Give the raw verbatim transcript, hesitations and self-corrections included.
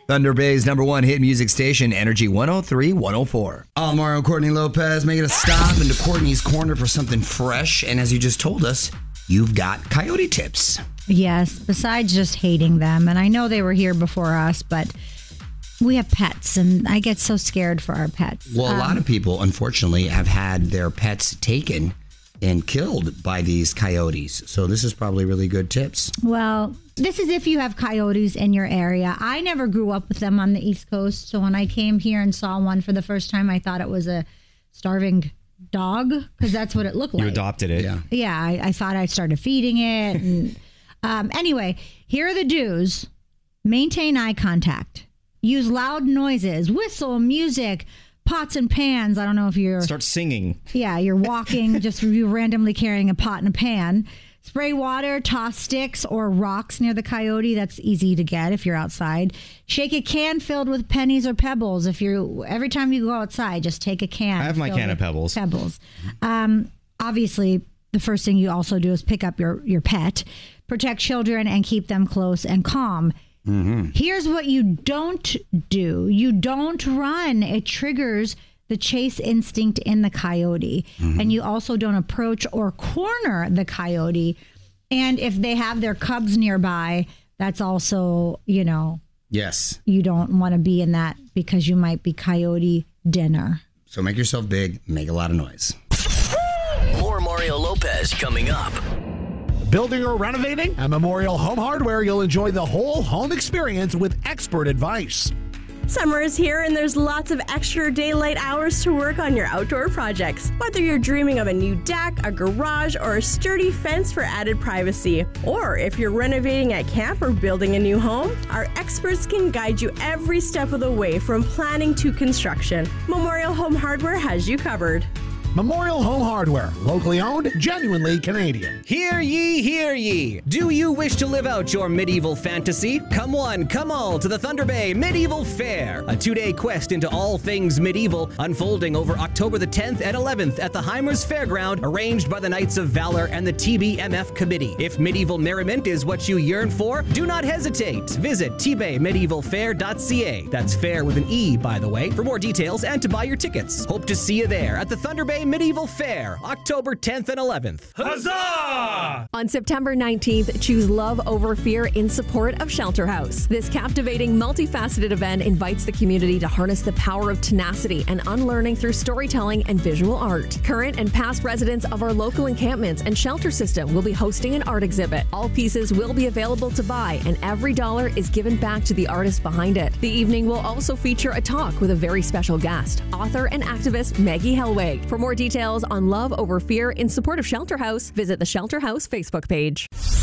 Thunder Bay's number one hit music station, Energy one oh three point one oh four. Oh, Mario and Courtney Lopez making a stop into Courtney's corner for something fresh. And as you just told us, you've got coyote tips. Yes, besides just hating them. And I know they were here before us, but we have pets, and I get so scared for our pets. Well, a um, lot of people, unfortunately, have had their pets taken and killed by these coyotes. So this is probably really good tips. Well, this is if you have coyotes in your area. I never grew up with them on the East Coast, so when I came here and saw one for the first time, I thought it was a starving dog, because that's what it looked like. You adopted it. Yeah. Yeah, I, I thought I started feeding it. And um, anyway, here are the do's. Maintain eye contact. Use loud noises, whistle, music, pots and pans. I don't know if you're... Start singing. Yeah, you're walking, just you randomly carrying a pot and a pan. Spray water, toss sticks or rocks near the coyote. That's easy to get if you're outside. Shake a can filled with pennies or pebbles. If you're every time you go outside, just take a can. I have my can of pebbles. Pebbles. Um, obviously, the first thing you also do is pick up your, your pet, protect children, and keep them close and calm. Mm-hmm. Here's what you don't do. You don't run. It triggers the chase instinct in the coyote. Mm-hmm. And you also don't approach or corner the coyote. And if they have their cubs nearby, that's also, you know, Yes. you don't want to be in that because you might be coyote dinner. So make yourself big, make a lot of noise. More Mario Lopez coming up. Building or renovating? At Memorial Home Hardware, you'll enjoy the whole home experience with expert advice. Summer is here and there's lots of extra daylight hours to work on your outdoor projects. Whether you're dreaming of a new deck, a garage, or a sturdy fence for added privacy. Or if you're renovating at camp or building a new home, our experts can guide you every step of the way from planning to construction. Memorial Home Hardware has you covered. Memorial Home Hardware, locally owned, genuinely Canadian. Hear ye, hear ye. Do you wish to live out your medieval fantasy? Come one, come all to the Thunder Bay Medieval Fair, a two-day quest into all things medieval, unfolding over October the tenth and eleventh at the Heimers Fairground, arranged by the Knights of Valor and the T B M F Committee. If medieval merriment is what you yearn for, do not hesitate. Visit t bay medieval fair dot c a. That's fair with an E, by the way, for more details and to buy your tickets. Hope to see you there at the Thunder Bay Medieval Fair, October tenth and eleventh. Huzzah! On September nineteenth, choose love over fear in support of Shelter House. This captivating, multifaceted event invites the community to harness the power of tenacity and unlearning through storytelling and visual art. Current and past residents of our local encampments and shelter system will be hosting an art exhibit. All pieces will be available to buy, and every dollar is given back to the artist behind it. The evening will also feature a talk with a very special guest, author and activist Maggie Helwig. For more details on love over fear in support of Shelter House, visit the Shelter House Facebook page.